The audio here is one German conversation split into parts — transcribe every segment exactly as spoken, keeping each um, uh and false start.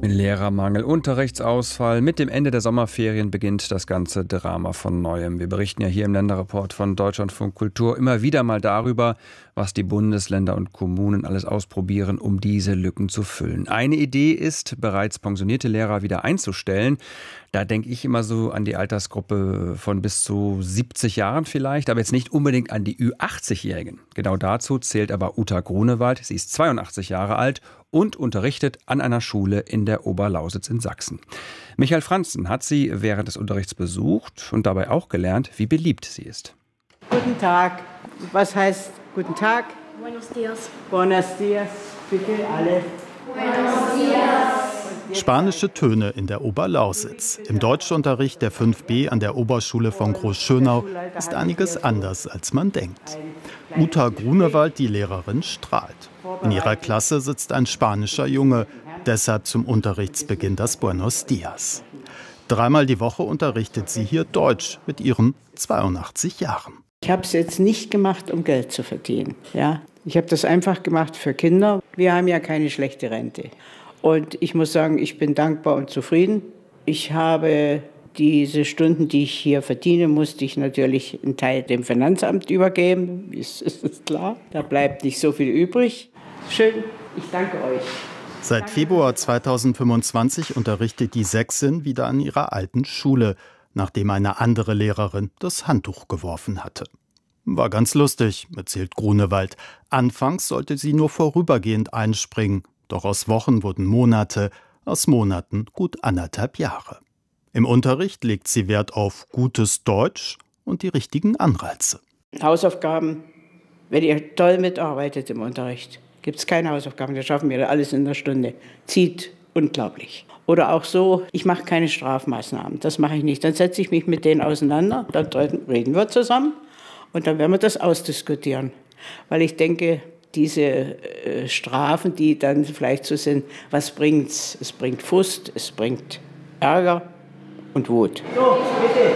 Lehrermangel, Unterrichtsausfall. Mit dem Ende der Sommerferien beginnt das ganze Drama von Neuem. Wir berichten ja hier im Länderreport von Deutschlandfunk Kultur immer wieder mal darüber, was die Bundesländer und Kommunen alles ausprobieren, um diese Lücken zu füllen. Eine Idee ist, bereits pensionierte Lehrer wieder einzustellen. Da denke ich immer so an die Altersgruppe von bis zu siebzig Jahren vielleicht, aber jetzt nicht unbedingt an die Ü achtzig-Jährigen. Genau dazu zählt aber Uta Grunewald. Sie ist zweiundachtzig Jahre alt und unterrichtet an einer Schule in der Oberlausitz in Sachsen. Michael Franzen hat sie während des Unterrichts besucht und dabei auch gelernt, wie beliebt sie ist. Guten Tag. Was heißt guten Tag? Buenos dias. Buenos dias. Bitte alle. Buenos dias. Spanische Töne in der Oberlausitz. Im Deutschunterricht der fünf B an der Oberschule von Großschönau ist einiges anders, als man denkt. Uta Grunewald, die Lehrerin, strahlt. In ihrer Klasse sitzt ein spanischer Junge, deshalb zum Unterrichtsbeginn das Buenos Dias. Dreimal die Woche unterrichtet sie hier Deutsch mit ihren zweiundachtzig Jahren. Ich habe es jetzt nicht gemacht, um Geld zu verdienen. Ja? Ich habe das einfach gemacht für Kinder. Wir haben ja keine schlechte Rente. Und ich muss sagen, ich bin dankbar und zufrieden. Ich habe diese Stunden, die ich hier verdiene, musste ich natürlich einen Teil dem Finanzamt übergeben. Ist, ist klar, da bleibt nicht so viel übrig. Schön, ich danke euch. Seit Februar zweitausendfünfundzwanzig unterrichtet die Sächsin wieder an ihrer alten Schule, nachdem eine andere Lehrerin das Handtuch geworfen hatte. War ganz lustig, erzählt Grunewald. Anfangs sollte sie nur vorübergehend einspringen. Doch aus Wochen wurden Monate, aus Monaten gut anderthalb Jahre. Im Unterricht legt sie Wert auf gutes Deutsch und die richtigen Anreize. Hausaufgaben, wenn ihr toll mitarbeitet im Unterricht, gibt es keine Hausaufgaben, das schaffen wir alles in einer Stunde. Zieht unglaublich. Oder auch so, ich mache keine Strafmaßnahmen, das mache ich nicht. Dann setze ich mich mit denen auseinander, dann reden wir zusammen und dann werden wir das ausdiskutieren. Weil ich denke, diese äh, Strafen, die dann vielleicht so sind, was bringt's? Es bringt Frust, es bringt Ärger und Wut. So, bitte.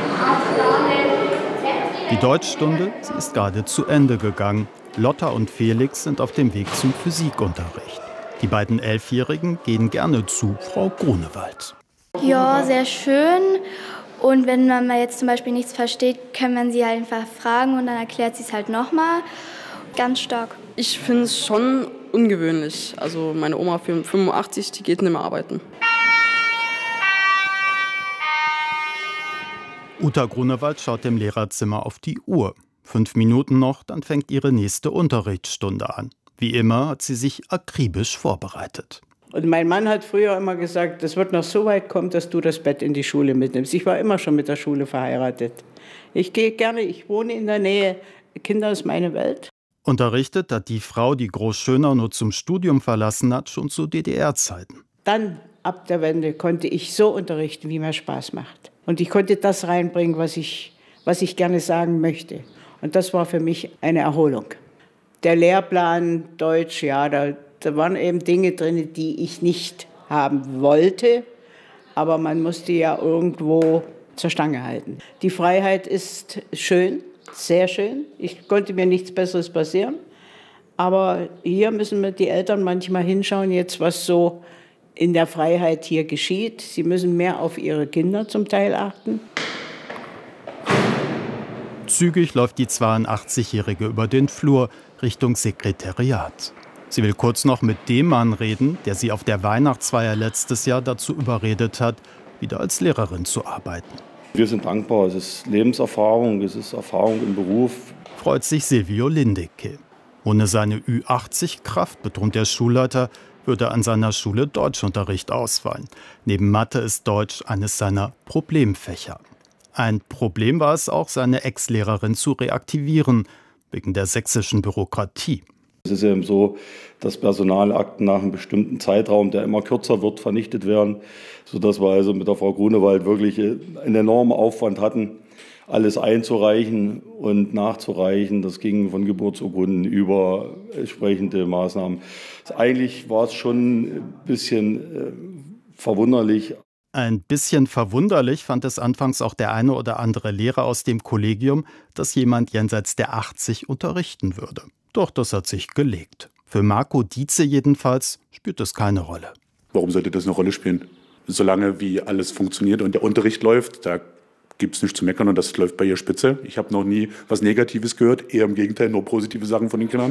Die Deutschstunde, sie ist gerade zu Ende gegangen. Lotta und Felix sind auf dem Weg zum Physikunterricht. Die beiden Elfjährigen gehen gerne zu Frau Grunewald. Ja, sehr schön. Und wenn man mal jetzt zum Beispiel nichts versteht, kann man sie halt einfach fragen und dann erklärt sie es halt nochmal. Ganz stark. Ich finde es schon ungewöhnlich. Also meine Oma fünfundachtzig, die geht nicht mehr arbeiten. Uta Grunewald schaut im Lehrerzimmer auf die Uhr. Fünf Minuten noch, dann fängt ihre nächste Unterrichtsstunde an. Wie immer hat sie sich akribisch vorbereitet. Und mein Mann hat früher immer gesagt, es wird noch so weit kommen, dass du das Bett in die Schule mitnimmst. Ich war immer schon mit der Schule verheiratet. Ich gehe gerne, ich wohne in der Nähe. Kinder ist meine Welt. Unterrichtet hat die Frau, die Großschönau nur zum Studium verlassen hat, schon zu D D R-Zeiten. Dann, ab der Wende, konnte ich so unterrichten, wie mir Spaß macht. Und ich konnte das reinbringen, was ich, was ich gerne sagen möchte. Und das war für mich eine Erholung. Der Lehrplan Deutsch, ja, da, da waren eben Dinge drin, die ich nicht haben wollte. Aber man musste ja irgendwo zur Stange halten. Die Freiheit ist schön. Sehr schön. Ich konnte mir nichts Besseres passieren. Aber hier müssen wir die Eltern manchmal hinschauen, jetzt was so in der Freiheit hier geschieht. Sie müssen mehr auf ihre Kinder zum Teil achten. Zügig läuft die zweiundachtzigjährige über den Flur Richtung Sekretariat. Sie will kurz noch mit dem Mann reden, der sie auf der Weihnachtsfeier letztes Jahr dazu überredet hat, wieder als Lehrerin zu arbeiten. Wir sind dankbar, es ist Lebenserfahrung, es ist Erfahrung im Beruf. Freut sich Silvio Lindecke. Ohne seine Ü achtzig-Kraft, betont der Schulleiter, würde an seiner Schule Deutschunterricht ausfallen. Neben Mathe ist Deutsch eines seiner Problemfächer. Ein Problem war es auch, seine Ex-Lehrerin zu reaktivieren, wegen der sächsischen Bürokratie. Es ist eben so, dass Personalakten nach einem bestimmten Zeitraum, der immer kürzer wird, vernichtet werden, sodass wir also mit der Frau Grunewald wirklich einen enormen Aufwand hatten, alles einzureichen und nachzureichen. Das ging von Geburtsurkunden über entsprechende Maßnahmen. Eigentlich war es schon ein bisschen äh, verwunderlich. Ein bisschen verwunderlich fand es anfangs auch der eine oder andere Lehrer aus dem Kollegium, dass jemand jenseits der achtzig unterrichten würde. Doch das hat sich gelegt. Für Marco Dietze jedenfalls spielt es keine Rolle. Warum sollte das eine Rolle spielen? Solange wie alles funktioniert und der Unterricht läuft, da gibt es nichts zu meckern und das läuft bei ihr spitze. Ich habe noch nie was Negatives gehört, eher im Gegenteil, nur positive Sachen von den Kindern.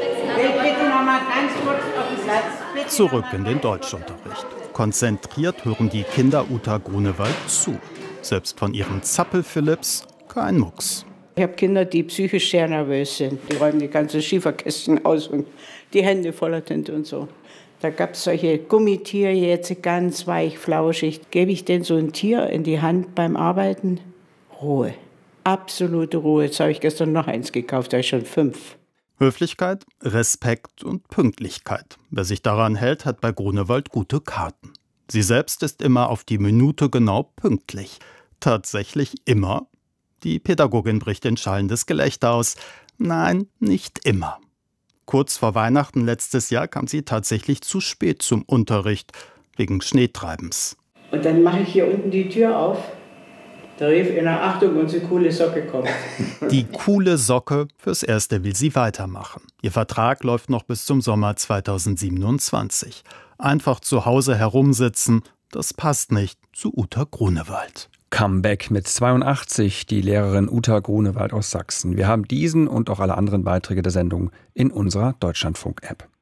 Zurück in den Deutschunterricht. Konzentriert hören die Kinder Uta Grunewald zu. Selbst von ihren Zappel-Philipps kein Mucks. Ich habe Kinder, die psychisch sehr nervös sind. Die räumen die ganzen Schieferkästen aus und die Hände voller Tinte und so. Da gab es solche Gummitiere, jetzt ganz weich, flauschig. Gebe ich denen so ein Tier in die Hand beim Arbeiten? Ruhe. Absolute Ruhe. Jetzt habe ich gestern noch eins gekauft, da ist schon fünf. Höflichkeit, Respekt und Pünktlichkeit. Wer sich daran hält, hat bei Grunewald gute Karten. Sie selbst ist immer auf die Minute genau pünktlich. Tatsächlich immer? Die Pädagogin bricht in schallendes Gelächter aus. Nein, nicht immer. Kurz vor Weihnachten letztes Jahr kam sie tatsächlich zu spät zum Unterricht, wegen Schneetreibens. Und dann mache ich hier unten die Tür auf. Da rief einer, Achtung, unsere coole Socke kommt. Die coole Socke, fürs Erste will sie weitermachen. Ihr Vertrag läuft noch bis zum Sommer zweitausendsiebenundzwanzig. Einfach zu Hause herumsitzen, das passt nicht zu Uta Grunewald. Comeback mit zweiundachtzig, die Lehrerin Uta Grunewald aus Sachsen. Wir haben diesen und auch alle anderen Beiträge der Sendung in unserer Deutschlandfunk-App.